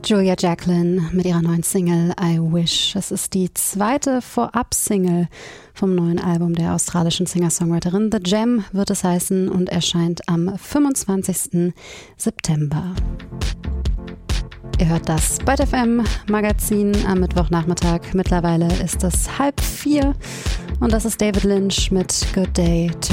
Julia Jacqueline mit ihrer neuen Single I Wish. Es ist die zweite Vorab-Single vom neuen Album der australischen Singer-Songwriterin. The Gem wird es heißen und erscheint am 25. September. Ihr hört das Byte FM Magazin am Mittwochnachmittag. Mittlerweile ist es 3:30 und das ist David Lynch mit Good Day to